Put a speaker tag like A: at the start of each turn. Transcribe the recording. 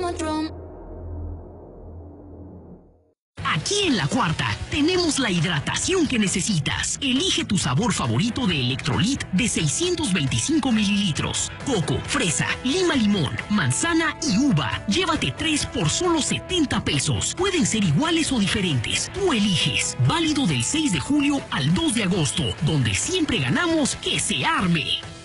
A: Aquí en La Cuarta tenemos la hidratación que necesitas. Elige tu sabor favorito de Electrolit de 625 mililitros. Coco, fresa, lima limón, manzana y uva. Llévate 3 por solo 70 pesos. Pueden ser iguales o diferentes. Tú eliges. Válido del 6 de julio al 2 de agosto, donde siempre ganamos que se arme.